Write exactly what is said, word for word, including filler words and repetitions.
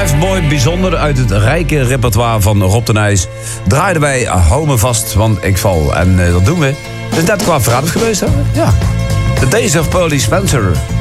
blijft mooi bijzonder. Uit het rijke repertoire van Rob de Nijs draaiden wij Hou me vast, want ik val. En uh, dat doen we. Dus net qua verraad geweest, hè? Ja. The Days of Pearly Spencer.